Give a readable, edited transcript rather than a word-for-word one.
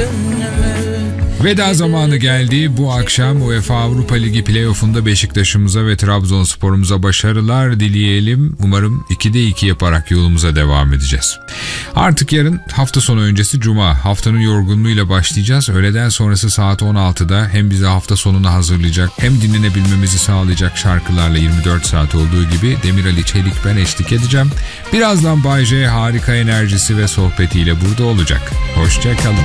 Veda zamanı geldi. Bu akşam UEFA Avrupa Ligi playoff'unda Beşiktaş'ımıza ve Trabzonspor'umuza başarılar dileyelim. Umarım 2'de 2 yaparak yolumuza devam edeceğiz. Artık yarın hafta sonu öncesi Cuma. Haftanın yorgunluğuyla başlayacağız. Öğleden sonrası saat 16'da hem bize hafta sonunu hazırlayacak hem dinlenebilmemizi sağlayacak şarkılarla 24 saat olduğu gibi Demir Ali Çelik ben eşlik edeceğim. Birazdan Bay J harika enerjisi ve sohbetiyle burada olacak. Hoşça kalın.